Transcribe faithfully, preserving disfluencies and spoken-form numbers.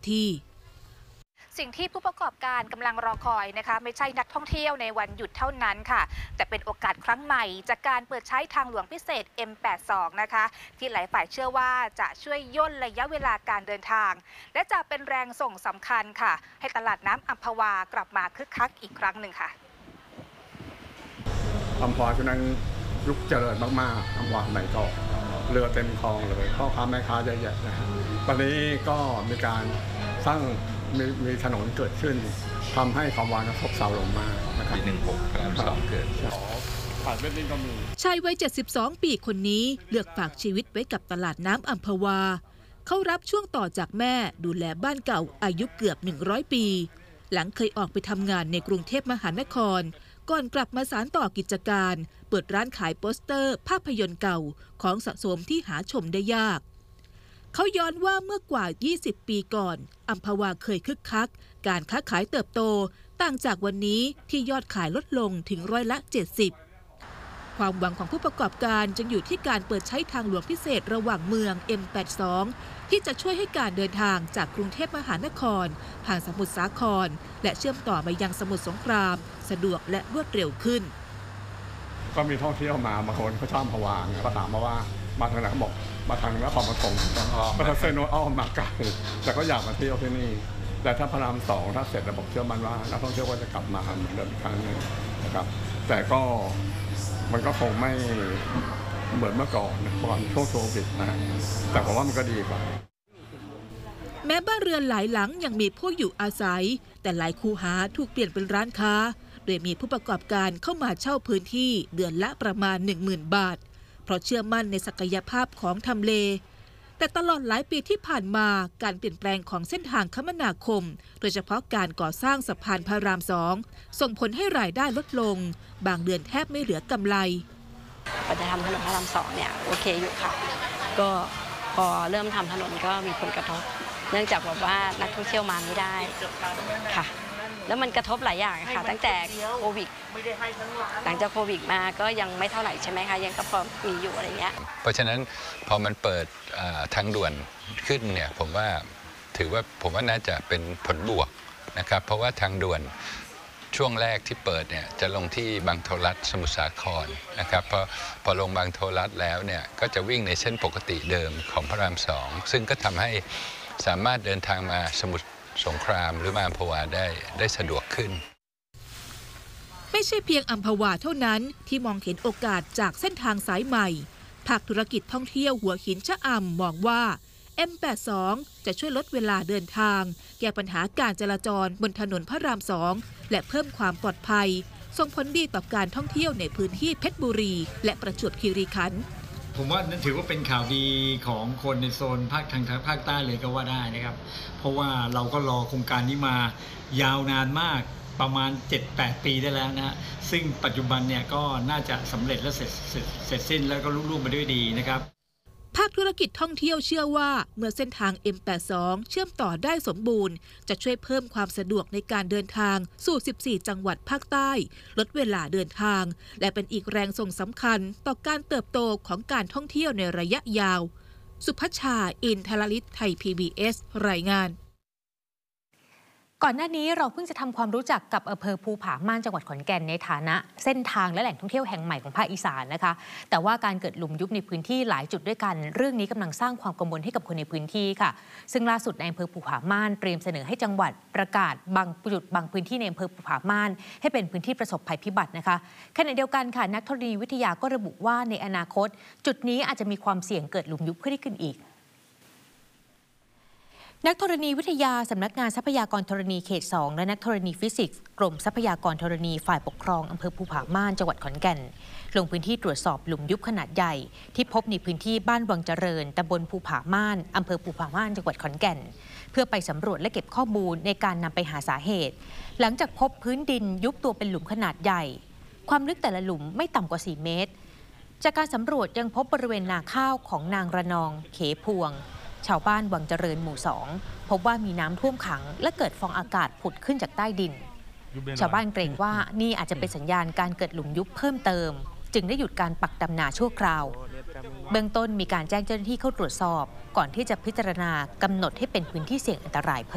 ที่สิ่งที่ผู้ประกอบการกำลังรอคอยนะคะไม่ใช่นักท่องเที่ยวในวันหยุดเท่านั้นค่ะแต่เป็นโอกาสครั้งใหม่จากการเปิดใช้ทางหลวงพิเศษ เอ็ม แปดสิบสอง นะคะที่หลายฝ่ายเชื่อว่าจะช่วยย่นระยะเวลาการเดินทางและจะเป็นแรงส่งสำคัญค่ะให้ตลาดน้ำอัมพวากลับมาคึกคักอีกครั้งหนึ่งค่ะอัมพวาช่วงนั้นยุคเจริญมากๆอัมพวาสมัยก่อนเรือเต็มคลองเลยพ่อค้าแม่ค้าเยอะๆนะฮะตอนนี้ก็มีการสร้างมีมีถนนเกิดขึ้นทำให้ความหวานซบเซาลงมานะครับปีหนึ่งหกพระรามสองเกิดผ่านเวทนี้ก็มีชายวัยเจ็ดสิบสองปีคนนี้เลือกฝากชีวิตไว้กับตลาดน้ำอัมพวาเขารับช่วงต่อจากแม่ดูแลบ้านเก่าอายุเกือบหนึ่งร้อยปีหลังเคยออกไปทำงานในกรุงเทพมหานครก่อนกลับมาสานต่อกิจการเปิดร้านขายโปสเตอร์ภาพยนตร์เก่าของสะสมที่หาชมได้ยากเขาย้อนว่าเมื่อกว่ายี่สิบปีก่อนอัมพวาเคยคึกคักการค้าขายเติบโตต่างจากวันนี้ที่ยอดขายลดลงถึงร้อยละเจ็ดสิบความหวังของผู้ประกอบการจึงอยู่ที่การเปิดใช้ทางหลวงพิเศษระหว่างเมือง เอ็ม แปดสิบสอง ที่จะช่วยให้การเดินทางจากกรุงเทพมหานครผ่านสมุทรสาครและเชื่อมต่อไปยังสมุทรสงครามสะดวกและรวดเร็วขึ้นก็มีท่องเที่ยวมาบางคนเขาชอบอัมพวาก็ถามมาว่ามาทางไหนเขาบอกมาทางนครปฐมมาทางเซโนอ้อมมาไกลแต่ก็อยากมาเที่ยวที่นี่แต่ถ้าพระรามสองถ้าเสร็จระบบเชื่อมั่นว่านักท่องเที่ยวก็จะกลับมาเหมือนเดิมอีกครั้งนึงนะครับแต่ก็มันก็คงไม่เหมือนเมื่อก่อนก่อนช่วงโควิดนะแต่ผมว่ามันก็ดีกว่าแม้บ้านเรือนหลายหลังยังมีผู้อยู่อาศัยแต่หลายคูหาถูกเปลี่ยนเป็นร้านค้าโดยมีผู้ประกอบการเข้ามาเช่าพื้นที่เดือนละประมาณ หนึ่งหมื่น บาทเพราะเชื่อมั่นในศักยภาพของทำเลแต่ตลอดหลายปีที่ผ่านมาการเปลี่ยนแปลงของเส้นทางคมนาคมโดยเฉพาะการก่อสร้างสะพานพระรามสองส่งผลให้รายได้ลดลงบางเดือนแทบไม่เหลือกำไรพอจะทำถนนพระรามสองเนี่ยโอเคอยู่ค่ะก็พอเริ่มทำถนนก็มีผลกระทบเนื่องจากแบบว่านักท่องเที่ยวมาไม่ได้ค่ะแล้วมันกระทบหลายอย่างค่ะตั้งแต่โควิดหลังจากโควิดมาก็ยังไม่เท่าไหร่ใช่ไหมคะยังก็พอมีอยู่อะไรเงี้ยเพราะฉะนั้นพอมันเปิดทางด่วนขึ้นเนี่ยผมว่าถือว่าผมว่าน่าจะเป็นผลบวกนะครับเพราะว่าทางด่วนช่วงแรกที่เปิดเนี่ยจะลงที่บางโทรัฐสมุทรสาครนะครับพอพอลงบางโทรัฐแล้วเนี่ยก็จะวิ่งในเส้นปกติเดิมของพระรามสองซึ่งก็ทำให้สามารถเดินทางมาสมุทรสงครามหรือมาอัมพวาได้ได้สะดวกขึ้นไม่ใช่เพียงอัมพวาเท่านั้นที่มองเห็นโอกาสจากเส้นทางสายใหม่ภาคธุรกิจท่องเที่ยวหัวหินชะอำมองว่า เอ็ม แปดสิบสอง จะช่วยลดเวลาเดินทางแก้ปัญหาการจราจรบนถนนพระรามสองและเพิ่มความปลอดภัยส่งผลดีต่อการท่องเที่ยวในพื้นที่เพชรบุรีและประจวบคีรีขันธ์ผมว่านั่นถือว่าเป็นข่าวดีของคนในโซนภาคทางภาคใต้เลยก็ว่าได้นะครับเพราะว่าเราก็รอโครงการนี้มายาวนานมากประมาณ เจ็ดแปด ปีได้แล้วนะฮะซึ่งปัจจุบันเนี่ยก็น่าจะสำเร็จและเสร็จเสร็จเสร็จสิ้นแล้วก็ลุล่วงไปด้วยดีนะครับภาคธุรกิจท่องเที่ยวเชื่อว่าเมื่อเส้นทาง เอ็ม แปดสิบสอง เชื่อมต่อได้สมบูรณ์จะช่วยเพิ่มความสะดวกในการเดินทางสู่สิบสี่จังหวัดภาคใต้ลดเวลาเดินทางและเป็นอีกแรงส่งสำคัญต่อการเติบโตของการท่องเที่ยวในระยะยาวสุภัชชาอินทรลิศไทย พี บี เอส รายงานก่อนหน้านี้เราเพิ่งจะทำความรู้จักกับอำเภอภูผาม่านจังหวัดขอนแก่นในฐานะเส้นทางและแหล่งท่องเที่ยวแห่งใหม่ของภาคอีสานนะคะแต่ว่าการเกิดหลุมยุบในพื้นที่หลายจุดด้วยกันเรื่องนี้กำลังสร้างความกังวลให้กับคนในพื้นที่ค่ะซึ่งล่าสุดในอำเภอภูผาม่านเตรียมเสนอให้จังหวัดประกาศบางจุดบางพื้นที่ในอำเภอภูผาม่านให้เป็นพื้นที่ประสบภัยพิบัตินะคะขณะเดียวกันค่ะนักธรณีวิทยาก็ระบุว่าในอนาคตจุดนี้อาจจะมีความเสี่ยงเกิดหลุมยุบขึ้นอีกนักธรณีวิทยาสำนักงานทรัพยากรธรณีเขตสองและนักธรณีฟิสิกส์กรมทรัพยากรธรณีฝ่ายปกครองอำเภอภูผาม่านจังหวัดขอนแก่นลงพื้นที่ตรวจสอบหลุมยุบขนาดใหญ่ที่พบในพื้นที่บ้านวังเจริญตำบลภูผาม่านอำเภอภูผาม่านจังหวัดขอนแก่นเพื่อไปสำรวจและเก็บข้อมูลในการนำไปหาสาเหตุหลังจากพบพื้นดินยุบตัวเป็นหลุมขนาดใหญ่ความลึกแต่ละหลุมไม่ต่ำกว่าสี่เมตรจากการสำรวจยังพบบริเวณนาข้าวของนางระนองเขพวงชาวบ้านวังเจริญหมู่สองพบว่ามีน้ำท่วมขังและเกิดฟองอากาศผุดขึ้นจากใต้ดินชาวบ้านเกรงว่านี่อาจจะเป็นสัญญาณการเกิดหลุมยุบเพิ่มเติมจึงได้หยุดการปักดำนาชั่วคราวเบื้องต้นมีการแจ้งเจ้าหน้าที่เข้าตรวจสอบก่อนที่จะพิจารณากำหนดให้เป็นพื้นที่เสี่ยงอันตรายเพิ่ม